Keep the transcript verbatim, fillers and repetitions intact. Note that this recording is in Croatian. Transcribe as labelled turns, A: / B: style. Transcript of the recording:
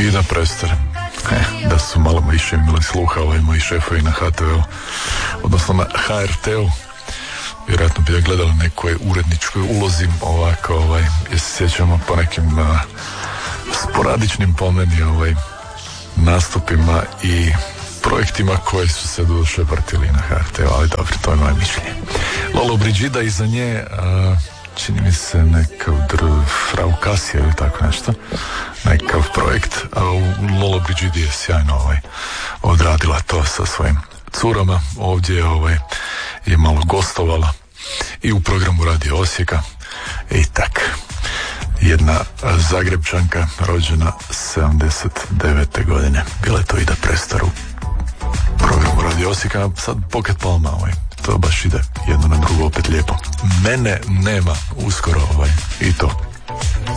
A: Ida Prestar. E, da su malo više imali sluha ovaj moji šefovi na ha te veu, odnosno na ha er te-u, vjerojatno bi ja gledala nekoj uredničkoj ulozi ovako, ovaj, jer se sjećamo po nekim uh, sporadičnim po meni ovaj, nastupima i projektima koji su se duše vrtili na ha er te-u, ali dobro, to je moje mišljenje. Lolo Brigida, iza nje uh, čini mi se nekav dr... Frau Kasija ili tako nešto, nekav projekt, a u Lolo Brigidi je sjajno ovaj, odradila to sa svojim curama, ovdje ovaj, je malo gostovala i u programu Radio Osijeka i tak. Jedna Zagrebčanka rođena sedamdeset devete godine. Bila je to Ida Prestar u programu Radio Osijeka, sad Pocket Palma, ovaj. To baš ide jedno na drugo opet lijepo. Mene nema uskoro ovaj, i to